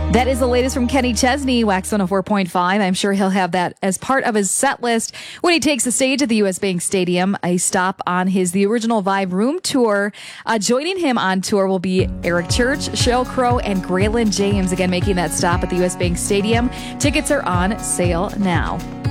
That is the latest from Kenny Chesney, Wax 104.5. I'm sure he'll have that as part of his set list when he takes the stage at the U.S. Bank Stadium, a stop on his The Original Vibe Room tour. Joining him on tour will be Eric Church, Sheryl Crow, and Graylin James, again making that stop at the U.S. Bank Stadium. Tickets are on sale now.